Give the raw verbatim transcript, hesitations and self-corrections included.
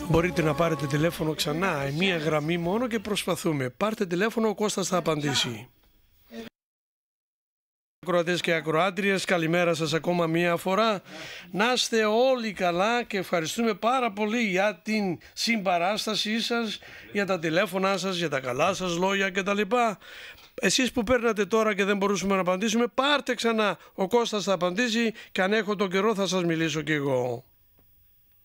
Μπορείτε να πάρετε τηλέφωνο ξανά, μία γραμμή μόνο και προσπαθούμε. Πάρτε τηλέφωνο, ο Κώστας θα απαντήσει. Ακροατές και ακροάτριες, καλημέρα σας ακόμα μία φορά. Να είστε όλοι καλά και ευχαριστούμε πάρα πολύ για την συμπαράστασή σας, για τα τηλέφωνά σας, για τα καλά σας λόγια κτλ. Εσείς που παίρνατε τώρα και δεν μπορούσαμε να απαντήσουμε, πάρτε ξανά, ο Κώστας θα απαντήσει και αν έχω τον καιρό θα σας μιλήσω κι εγώ.